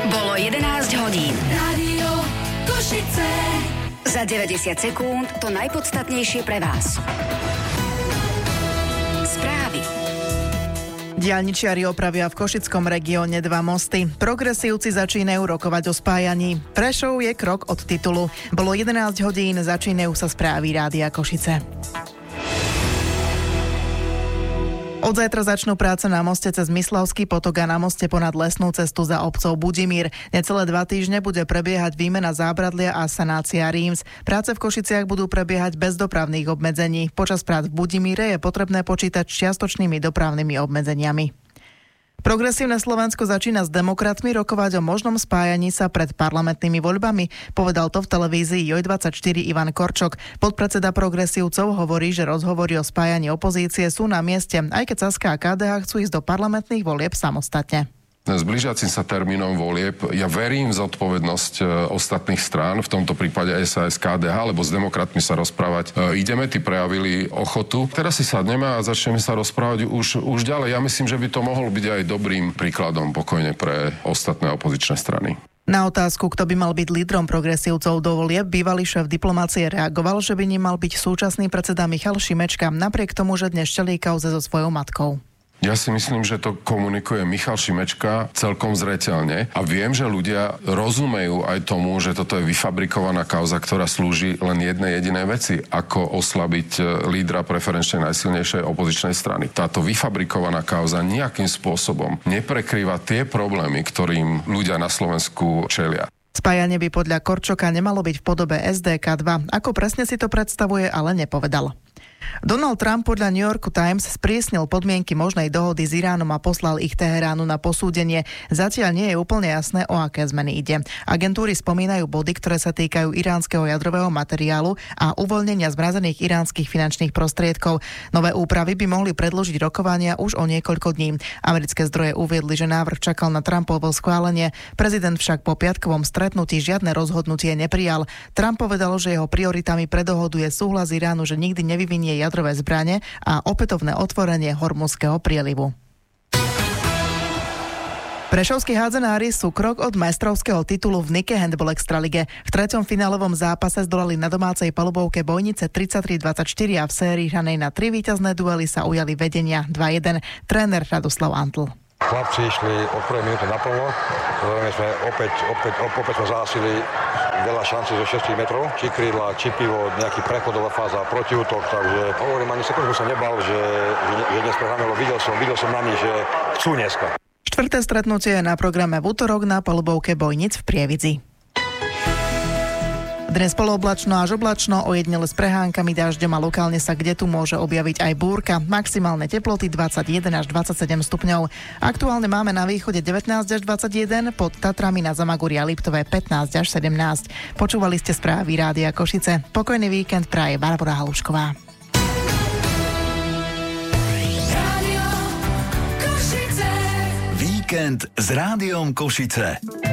Bolo 11 hodín. Rádio Košice. Za 90 sekúnd to najpodstatnejšie pre vás. Správy. Diaľničiari opravia v košickom regióne 2 mosty. Progresívci začínajú rokovať o spájaní. Prešov je krok od titulu. Bolo 11 hodín, začínajú sa správy Rádia Košice. Od zajtra začnú práce na moste cez Myslavský potok a na moste ponad lesnú cestu za obcov Budimír. Necelé 2 týždne bude prebiehať výmena zábradlia a sanácia Ríms. Práce v Košiciach budú prebiehať bez dopravných obmedzení. Počas prác v Budimíre je potrebné počítať s čiastočnými dopravnými obmedzeniami. Progresívne Slovensko začína s demokratmi rokovať o možnom spájaní sa pred parlamentnými voľbami. Povedal to v televízii Joj24 Ivan Korčok. Podpredseda progresívcov hovorí, že rozhovory o spájaní opozície sú na mieste, aj keď Saska a KDH chcú ísť do parlamentných volieb samostatne. S blížiacim sa termínom volieb ja verím v zodpovednosť ostatných strán, v tomto prípade SAS, KDH, lebo s demokratmi sa rozprávať ideme, tí prejavili ochotu. Teraz si sadneme a začneme sa rozprávať už ďalej. Ja myslím, že by to mohol byť aj dobrým príkladom pokojne pre ostatné opozičné strany. Na otázku, kto by mal byť lídrom progresívcov do volieb, bývalý šéf diplomácie reagoval, že by ním mal byť súčasný predseda Michal Šimečka, napriek tomu, že dnes čelí kauze so svojou matkou. Ja si myslím, že to komunikuje Michal Šimečka celkom zreteľne a viem, že ľudia rozumejú aj tomu, že toto je vyfabrikovaná kauza, ktorá slúži len jednej jedinej veci, ako oslabiť lídra preferenčne najsilnejšej opozičnej strany. Táto vyfabrikovaná kauza nejakým spôsobom neprekrýva tie problémy, ktorým ľudia na Slovensku čelia. Spájanie by podľa Korčoka nemalo byť v podobe SDK2. Ako presne si to predstavuje, ale nepovedal. Donald Trump podľa New York Times sprísnil podmienky možnej dohody s Iránom a poslal ich Teheránu na posúdenie. Zatiaľ nie je úplne jasné, o aké zmeny ide. Agentúry spomínajú body, ktoré sa týkajú iránskeho jadrového materiálu a uvoľnenia zmrazených iránskych finančných prostriedkov. Nové úpravy by mohli predĺžiť rokovania už o niekoľko dní. Americké zdroje uviedli, že návrh čakal na Trumpovo schválenie. Prezident však po piatkovom stretnutí žiadne rozhodnutie neprijal. Trump povedal, že jeho prioritami pre dohodu je súhlas Iránu, že nikdy nevyvinie jadrové zbrane a opätovné otvorenie Hormuzského prielivu. Prešovskí hádzanári sú krok od majstrovského titulu v Nike Handball Extralige. V 3. finálovom zápase zdolali na domácej palubovke Bojnice 33-24 a v sérii hranej na 3 víťazné duely sa ujali vedenia 2-1. Tréner Radoslav Antl. Chlapci išli od prvej minúty naplno, sme opäť sme zahasili veľa šancí zo 6 metrov, či krídla, či pivo, nejaký prechodová fáza, protiútok, takže hovorím, ani sekundu som nebal, že dnes prehráme, videl som na nich, že chcú dneska. Štvrté stretnutie je na programe v utorok na palubovke Bojnic v Prievidzi. Dnes polooblačno až oblačno, ojedinele s prehánkami, dažďom a lokálne sa kde tu môže objaviť aj búrka. Maximálne teploty 21 až 27 stupňov. Aktuálne máme na východe 19 až 21, pod Tatrami na Zamaguri a Liptove 15 až 17. Počúvali ste správy Rádia Košice. Pokojný víkend praje Barbora Halušková. Rádio Košice. Víkend s Rádiom Košice.